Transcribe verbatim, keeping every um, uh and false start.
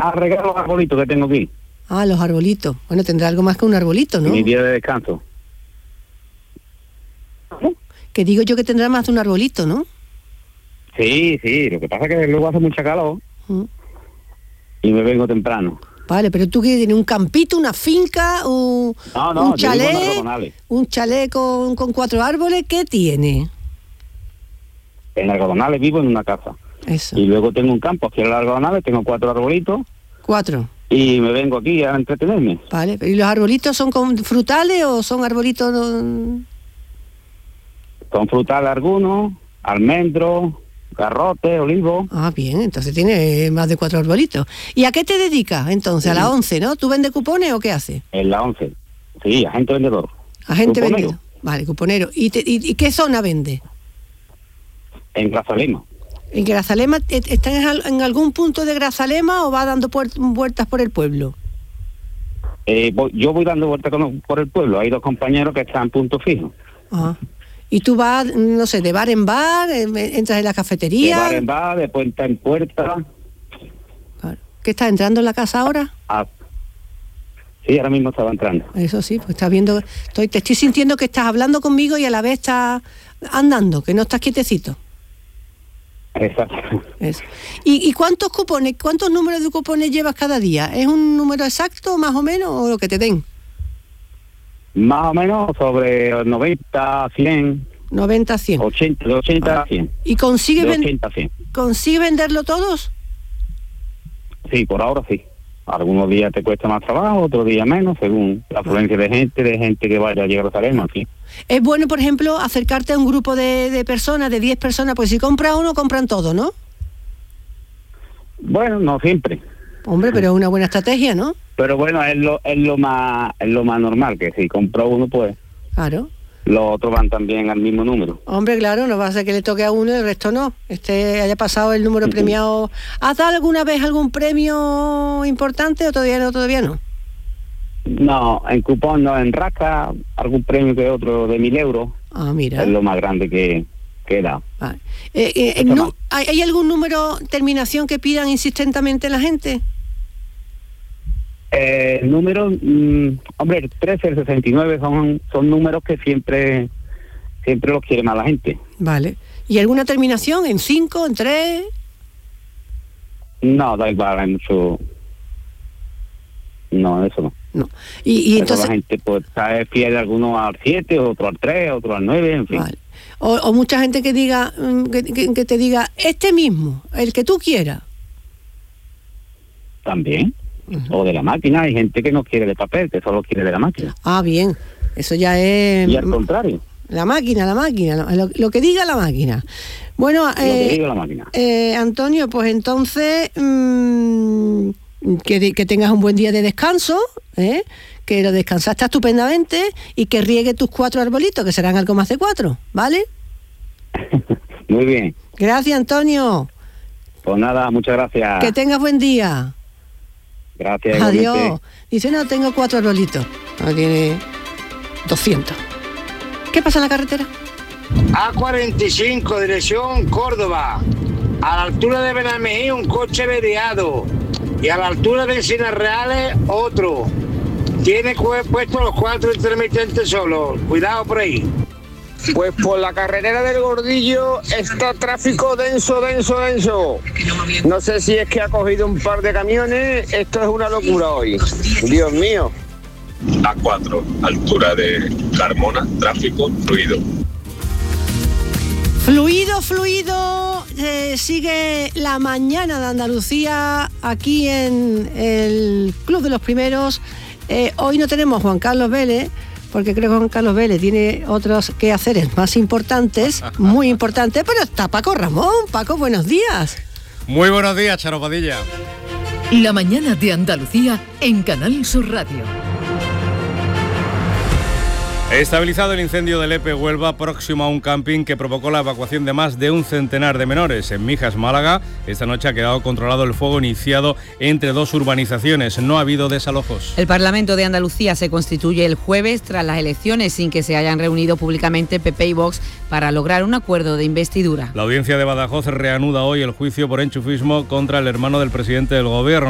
a regar los arbolitos que tengo aquí. Ah, los arbolitos. Bueno, tendrá algo más que un arbolito, ¿no? Mi día de descanso. Que digo yo que tendrá más de un arbolito, ¿no? Sí, sí, lo que pasa es que luego hace mucha calor Mm. y me vengo temprano. Vale, pero tú qué tienes, un campito, una finca, un, No, no, un yo vivo en chalet, Algodonales. un chalet con, con cuatro árboles, ¿qué tiene? En Algodonales vivo en una casa. Eso, Y luego tengo un campo aquí en Algodonales, tengo cuatro arbolitos cuatro. y me vengo aquí a entretenerme. Vale, ¿y los arbolitos son con frutales o son arbolitos...? No? Son frutales algunos, almendros, garrotes, olivos. Ah, bien, entonces tiene más de cuatro arbolitos. ¿Y a qué te dedicas entonces? A la once, ¿no? ¿Tú vendes cupones o qué haces? En la once. Sí, agente vendedor. Agente Cuponero. vendedor. Vale, cuponero. ¿Y, te, y, y qué zona vende? En Grazalema. ¿En Grazalema está en, al- en algún punto de Grazalema o va dando puer- vueltas por el pueblo? Eh, voy- yo voy dando vueltas con- por el pueblo. Hay dos compañeros que están en punto fijo. Ah. Y tú vas, no sé, de bar en bar, eh, entras en la De cafetería. bar en bar, de puerta en puerta. Claro. ¿Qué estás entrando en la casa ahora? a- Sí, ahora mismo estaba entrando. Eso sí, pues estás viendo, estoy, te estoy sintiendo que estás hablando conmigo y a la vez estás andando, que no estás quietecito. Exacto. Eso. ¿Y, ¿Y cuántos cupones, cuántos números de cupones llevas cada día? ¿Es un número exacto, más o menos, o lo que te den? Más o menos sobre noventa, cien, noventa, cien. ochenta, de ochenta a cien. ¿Y consigues, De ven- ochenta a cien. consigues venderlo todos? Sí, por ahora sí. Algunos días te cuesta más trabajo, otros días menos, según la afluencia de gente, de gente que vaya a llegar a Jerusalén, sí. Es bueno, por ejemplo, acercarte a un grupo de, de personas, de diez personas, pues si compra uno, compran todo, ¿no? Bueno, no siempre. Hombre, pero es una buena estrategia, ¿no? Pero bueno, es lo, es lo más es lo más normal, que si compró uno, pues Claro. los otros van también al mismo número. Hombre, claro, no va a ser que le toque a uno y el resto no. Este haya pasado el número Ujú. premiado. ¿Has dado alguna vez algún premio importante o todavía no? Todavía no. No, en cupón no, en rasca, algún premio que otro de mil euros, Ah, mira. es lo más grande que, que he dado. Vale. Eh, eh, Está no- mal. ¿hay, hay algún número, terminación que pidan insistentemente la gente? Eh, número, mm, hombre, el trece, el sesenta y nueve son, son números que siempre siempre los quiere más la gente. Vale. ¿Y alguna terminación en cinco, en tres? No, da igual, hay mucho... No, eso no. No. Y, y Eso entonces... la gente pues sabe fiel algunos al siete, otro al tres, otro al nueve, en fin. Vale. O, o mucha gente que diga, mm, que, que- que te diga, este mismo, el que tú quieras. También. O de la máquina, hay gente que no quiere de papel, que solo quiere de la máquina. Ah, bien. Eso ya es... Y al contrario, La máquina, la máquina, lo, lo- lo que diga la máquina. Bueno, lo que eh, diga la máquina. eh, Antonio, pues entonces mm, que, de- que tengas un buen día de descanso, ¿eh? Que lo descansaste estupendamente y que riegue tus cuatro arbolitos, que serán algo más de cuatro, ¿vale? Muy bien. Gracias, Antonio. Pues nada, muchas gracias. Que tengas buen día. Gracias. Adiós. igualmente. Dice, no, tengo cuatro arbolitos. No, tiene doscientos. ¿Qué pasa en la carretera? A cuarenta y cinco, dirección Córdoba. A la altura de Benalmejí, un coche averiado. Y a la altura de Encinas Reales, otro. Tiene cu- puestos los cuatro intermitentes solos. Cuidado por ahí. Pues por la carretera del Gordillo está tráfico denso, denso, denso. No sé si es que ha cogido un par de camiones, esto es una locura hoy. Dios mío. A cuatro, altura de Carmona, tráfico fluido. Fluido, fluido, eh, sigue la mañana de Andalucía aquí en el Club de los Primeros. Eh, hoy no tenemos a Juan Carlos Vélez, porque creo que Juan Carlos Vélez tiene otros quehaceres más importantes, muy importantes, pero está Paco Ramón. Paco, buenos días. Muy buenos días, Charo Padilla. La mañana de Andalucía en Canal Sur Radio. Estabilizado el incendio de Lepe, Huelva, próximo a un camping que provocó la evacuación de más de un centenar de menores. En Mijas, Málaga, esta noche ha quedado controlado el fuego iniciado entre dos urbanizaciones. No ha habido desalojos. El Parlamento de Andalucía se constituye el jueves tras las elecciones sin que se hayan reunido públicamente P P y Vox para lograr un acuerdo de investidura. La audiencia de Badajoz reanuda hoy el juicio por enchufismo contra el hermano del presidente del gobierno.